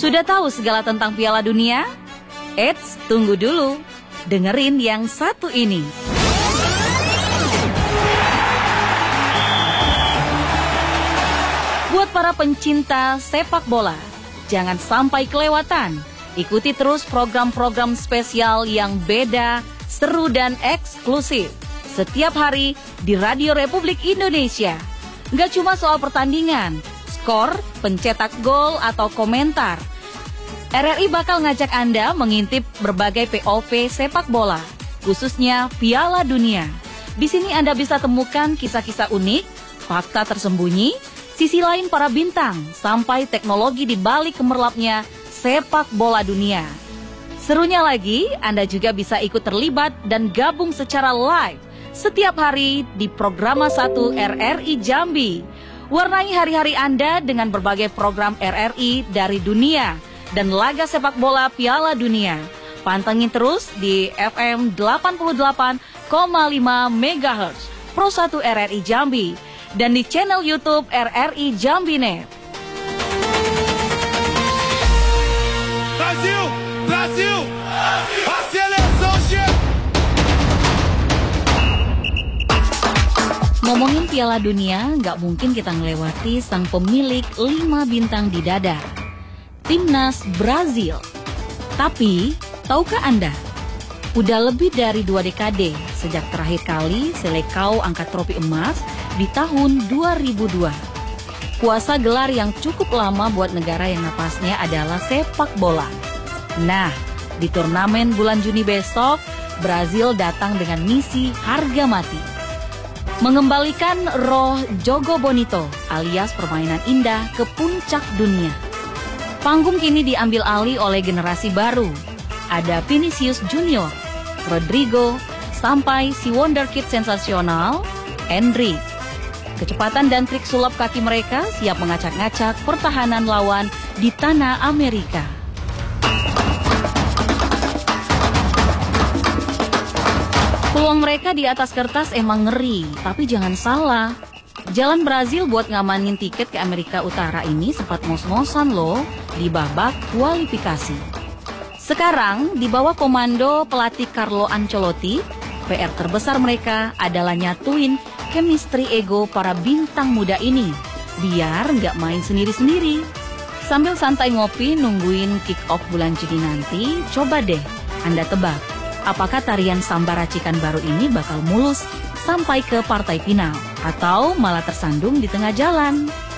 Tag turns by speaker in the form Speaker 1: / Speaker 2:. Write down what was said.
Speaker 1: Sudah tahu segala tentang Piala Dunia? Eits, tunggu dulu. Dengerin yang satu ini. Buat para pencinta sepak bola, jangan sampai kelewatan. Ikuti terus program-program spesial yang beda, seru dan eksklusif. Setiap hari di Radio Republik Indonesia. Nggak cuma soal pertandingan, skor, pencetak gol, atau komentar. RRI bakal ngajak Anda mengintip berbagai POV sepak bola, khususnya Piala Dunia. Di sini Anda bisa temukan kisah-kisah unik, fakta tersembunyi, sisi lain para bintang, sampai teknologi di balik gemerlapnya sepak bola dunia. Serunya lagi, Anda juga bisa ikut terlibat dan gabung secara live setiap hari di Programa 1 RRI Jambi. Warnai hari-hari Anda dengan berbagai program RRI dari dunia dan laga sepak bola Piala Dunia. Pantengin terus di FM 88,5 MHz Pro 1 RRI Jambi dan di channel YouTube RRI Jambi.net.
Speaker 2: Brasil! Brasil! A seleção chega!
Speaker 1: Ngomongin Piala Dunia, nggak mungkin kita ngelewati sang pemilik 5 bintang di dada. Timnas Brazil. Tapi, tahukah Anda? Udah lebih dari 2 dekade sejak terakhir kali Seleção angkat trofi emas di tahun 2002. Puasa gelar yang cukup lama buat negara yang napasnya adalah sepak bola. Nah, di turnamen bulan Juni besok, Brazil datang dengan misi harga mati. Mengembalikan roh Jogo Bonito alias permainan indah ke puncak dunia. Panggung kini diambil alih oleh generasi baru. Ada Vinicius Junior, Rodrigo, sampai si wonderkid sensasional, Endrick. Kecepatan dan trik sulap kaki mereka siap mengacak-ngacak pertahanan lawan di tanah Amerika. Peluang mereka di atas kertas emang ngeri, tapi jangan salah. Jalan Brazil buat ngamanin tiket ke Amerika Utara ini sempat ngos-ngosan loh di babak kualifikasi. Sekarang, di bawah komando pelatih Carlo Ancelotti, PR terbesar mereka adalah nyatuin chemistry ego para bintang muda ini, biar nggak main sendiri-sendiri. Sambil santai ngopi nungguin kick-off bulan Juni nanti, coba deh Anda tebak, apakah tarian samba racikan baru ini bakal mulus sampai ke partai final, atau malah tersandung di tengah jalan?